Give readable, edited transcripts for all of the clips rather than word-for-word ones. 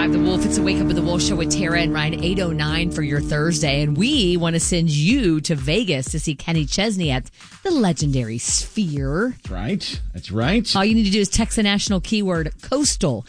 95 The Wolf. It's a Wake Up with the Wolf show with Tara and Ryan, 8:09 for your Thursday. And we want to send you to Vegas to see Kenny Chesney at the legendary Sphere. That's right. That's right. All you need to do is text the national keyword coastal.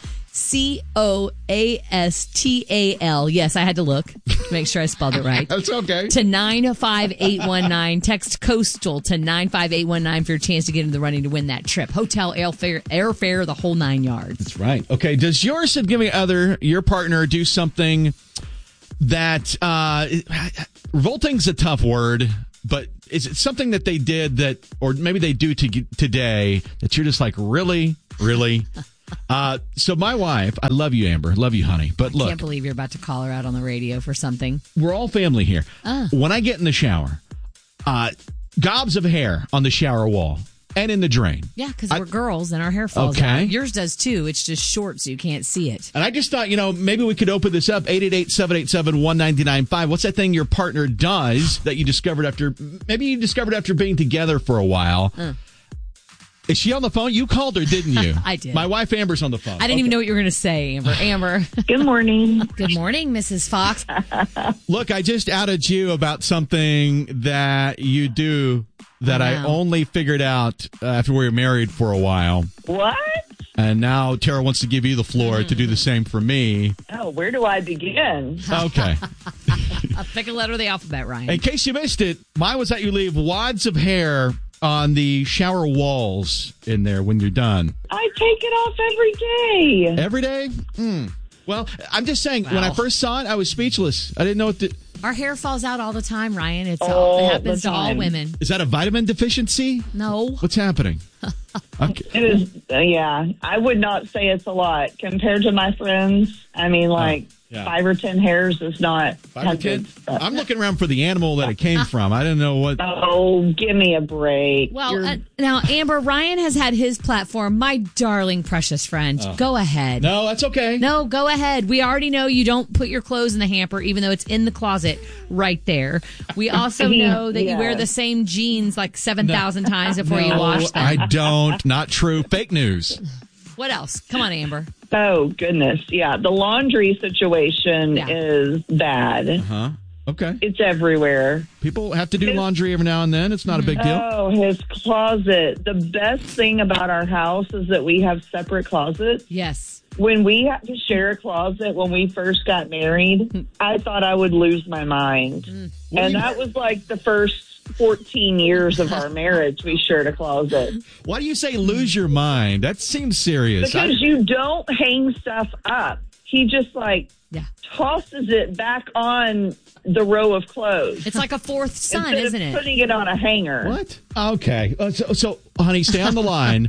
COASTAL. Yes, I had to look to make sure I spelled it right. That's okay. To 95819. Text coastal to 95819 for your chance to get into the running to win that trip. Hotel, airfare, the whole 9 yards. That's right. Okay. Does your significant other, your partner, do something that revolting's a tough word, but is it something that they did that, or maybe they do today that you're just like, really? So my wife, I love you, Amber. Love you, honey. But look, I can't believe you're about to call her out on the radio for something. We're all family here. When I get in the shower, gobs of hair on the shower wall and in the drain. Yeah, because we're girls and our hair falls out. Yours does too. It's just short, so you can't see it. And I just thought, maybe we could open this up. 888-787-1995. What's that thing your partner does that you discovered after being together for a while? Is she on the phone? You called her, didn't you? I did. My wife, Amber's on the phone. I didn't even know what you were going to say, Amber. Amber. Good morning. Good morning, Mrs. Fox. Look, I just outed you about something that you do that I only figured out after we were married for a while. What? And now Tara wants to give you the floor to do the same for me. Oh, where do I begin? Okay. Pick a letter of the alphabet, Ryan. In case you missed it, mine was that you leave wads of hair on the shower walls in there when you're done. I take it off every day. Every day? Well, I'm just saying, when I first saw it, I was speechless. I didn't know what to... Our hair falls out all the time, Ryan. It the happens to all time. women. Is that a vitamin deficiency? No. What's happening? Okay. It is, yeah. I would not say it's a lot compared to my friends. I mean, 5 or 10 hairs is not. 5 or 10? I'm looking around for the animal that it came from. I didn't know what. Oh, give me a break. Well, now, Amber, Ryan has had his platform. My darling, precious friend. Go ahead. No, that's okay. No, go ahead. We already know you don't put your clothes in the hamper, even though it's in the closet right there. We also know that you wear the same jeans like 7,000 times before you wash them. I don't. Not true. Fake news. What else? Come on, Amber. Oh, goodness. Yeah. The laundry situation is bad. Okay. It's everywhere. People have to do laundry every now and then. It's not a big deal. Oh, his closet. The best thing about our house is that we have separate closets. Yes. When we had to share a closet when we first got married, I thought I would lose my mind. And that was like the first 14 years of our marriage, we shared a closet. Why do you say lose your mind? That seems serious. Because you don't hang stuff up. He just tosses it back on the row of clothes. It's like a fourth son, instead isn't of it? putting it on a hanger. What? Okay. So, honey, stay on the line.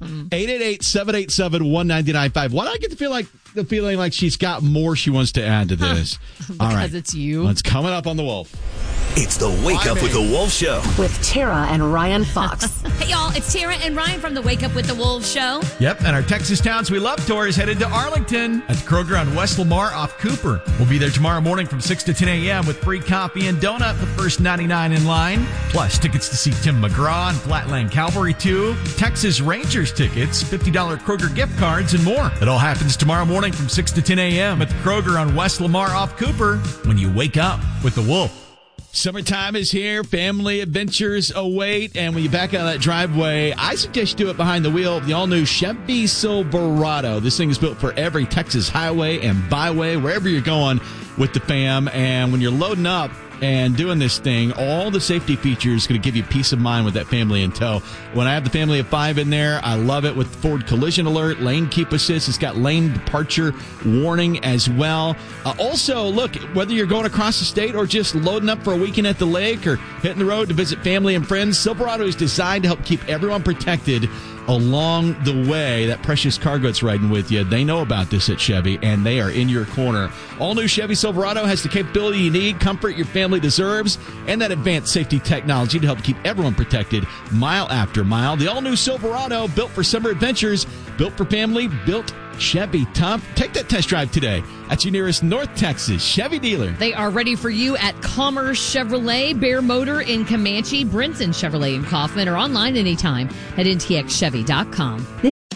888-787-1995. Why do I get the feeling like she's got more she wants to add to this? All right. Because it's you. It's coming up on The Wolf. It's the Wake Up with the Wolf Show. With Tara and Ryan Fox. Hey, y'all. It's Tara and Ryan from the Wake Up with the Wolves show. Yep, and our Texas Towns We Love tour is headed to Arlington at the Kroger on West Lamar off Cooper. We'll be there tomorrow morning from 6 to 10 a.m. with free coffee and donut, the first 99 in line. Plus, tickets to see Tim McGraw and Flatland Cavalry 2, Texas Rangers tickets, $50 Kroger gift cards, and more. It all happens tomorrow morning from 6 to 10 a.m. at the Kroger on West Lamar off Cooper when you wake up with the Wolf. Summertime is here. Family adventures await. And when you back out of that driveway, I suggest you do it behind the wheel of the all-new Chevy Silverado. This thing is built for every Texas highway and byway, wherever you're going with the fam. And when you're loading up and doing this thing, all the safety features going to give you peace of mind with that family in tow. When I have the family of 5 in there, I love it with Ford Collision Alert, Lane Keep Assist. It's got lane departure warning as well. Also, look, whether you're going across the state or just loading up for a weekend at the lake or hitting the road to visit family and friends, Silverado is designed to help keep everyone protected along the way. That precious cargo that's riding with you, they know about this at Chevy, and they are in your corner. All new Chevy Silverado has the capability you need, comfort your family deserves, and that advanced safety technology to help keep everyone protected mile after mile. The all new Silverado, built for summer adventures, built for family, built Chevy tough. Take that test drive today at your nearest North Texas Chevy dealer. They are ready for you at Commerce Chevrolet, Bear Motor in Comanche, Brinson Chevrolet in Kaufman, or online anytime at ntxchevy.com.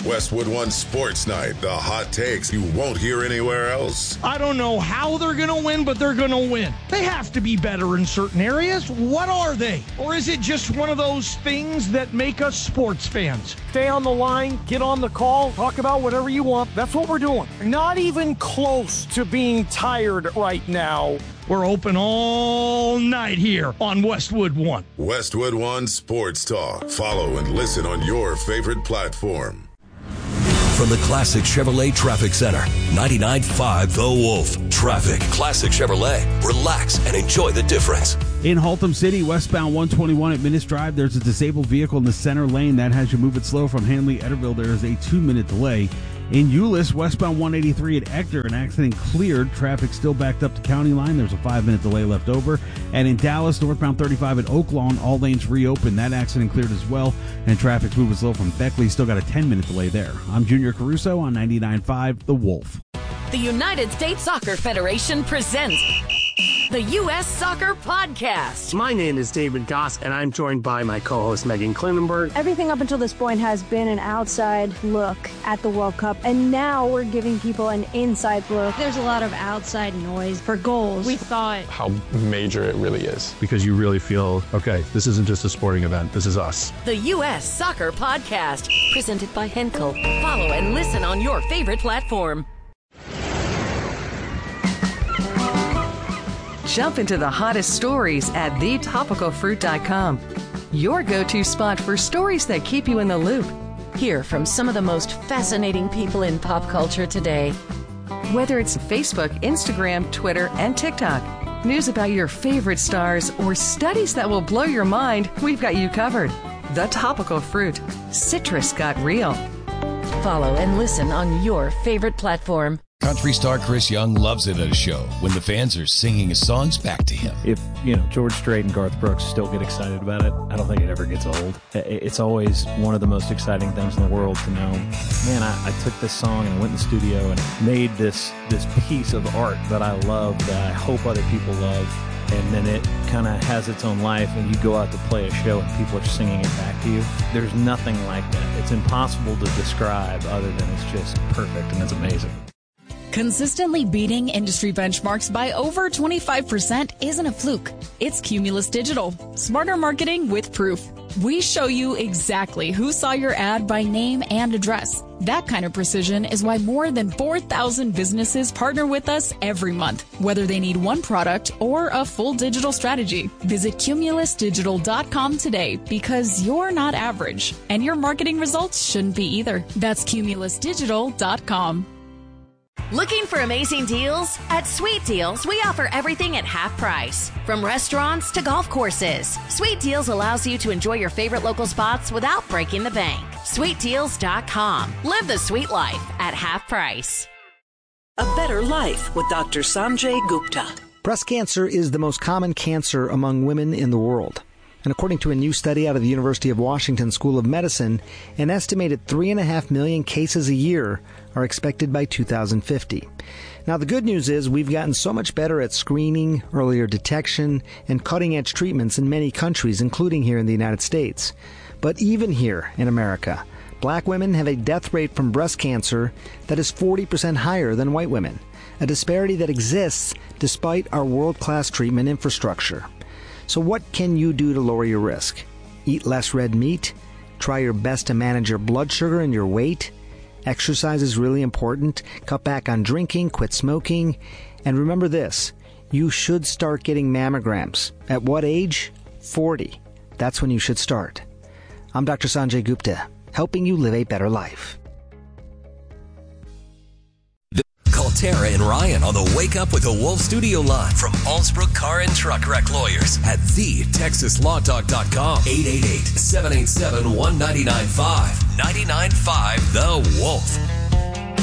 Westwood One Sports Night, the hot takes you won't hear anywhere else. I don't know how they're going to win, but they're going to win. They have to be better in certain areas. What are they? Or is it just one of those things that make us sports fans? Stay on the line, get on the call, talk about whatever you want. That's what we're doing. Not even close to being tired right now. We're open all night here on Westwood One. Westwood One Sports Talk. Follow and listen on your favorite platform. From the Classic Chevrolet Traffic Center, 99.5 The Wolf. Traffic. Classic Chevrolet. Relax and enjoy the difference. In Haltom City, westbound 121 at Minnis Drive, there's a disabled vehicle in the center lane. That has you move it slow from Hanley-Etterville. There is a 2-minute delay. In Euless, westbound 183 at Ector, an accident cleared. Traffic still backed up to County Line. There's a 5-minute delay left over. And in Dallas, northbound 35 at Oak Lawn, all lanes reopened. That accident cleared as well. And traffic's moving slow from Beckley. Still got a 10-minute delay there. I'm Junior Caruso on 99.5 The Wolf. The United States Soccer Federation presents the U.S. Soccer Podcast. My name is David Goss, and I'm joined by my co-host Megan Klinenberg. Everything up until this point has been an outside look at the World Cup, and now we're giving people an inside look. There's a lot of outside noise for goals. We thought how major it really is. Because you really feel, okay, this isn't just a sporting event, this is us. The U.S. Soccer Podcast, presented by Henkel. Follow and listen on your favorite platform. Jump into the hottest stories at thetopicalfruit.com. Your go-to spot for stories that keep you in the loop. Hear from some of the most fascinating people in pop culture today. Whether it's Facebook, Instagram, Twitter, and TikTok, news about your favorite stars, or studies that will blow your mind, we've got you covered. The Topical Fruit. Citrus got real. Follow and listen on your favorite platform. Country star Chris Young loves it at a show when the fans are singing his songs back to him. If, George Strait and Garth Brooks still get excited about it, I don't think it ever gets old. It's always one of the most exciting things in the world to know, man, I took this song and went in the studio and made this piece of art that I love, that I hope other people love, and then it kind of has its own life, and you go out to play a show and people are singing it back to you. There's nothing like that. It's impossible to describe other than it's just perfect and it's amazing. Consistently beating industry benchmarks by over 25% isn't a fluke. It's Cumulus Digital. Smarter marketing with proof. We show you exactly who saw your ad by name and address. That kind of precision is why more than 4,000 businesses partner with us every month, whether they need one product or a full digital strategy. Visit cumulusdigital.com today because you're not average, and your marketing results shouldn't be either. That's cumulusdigital.com. Looking for amazing deals? At Sweet Deals, we offer everything at half price. From restaurants to golf courses, Sweet Deals allows you to enjoy your favorite local spots without breaking the bank. SweetDeals.com. Live the sweet life at half price. A Better Life with Dr. Sanjay Gupta. Breast cancer is the most common cancer among women in the world. And according to a new study out of the University of Washington School of Medicine, an estimated 3.5 million cases a year are expected by 2050. Now, the good news is we've gotten so much better at screening, earlier detection, and cutting-edge treatments in many countries, including here in the United States. But even here in America, black women have a death rate from breast cancer that is 40% higher than white women, a disparity that exists despite our world-class treatment infrastructure. So what can you do to lower your risk? Eat less red meat? Try your best to manage your blood sugar and your weight? Exercise is really important. Cut back on drinking, quit smoking. And remember this, you should start getting mammograms. At what age? 40. That's when you should start. I'm Dr. Sanjay Gupta, helping you live a better life. Call Tara and Ryan on the Wake Up with the Wolf studio line from Allsbrook Car and Truck Wreck Lawyers at TheTexasLawTalk.com. 888-787-1995. 99.5 The Wolf.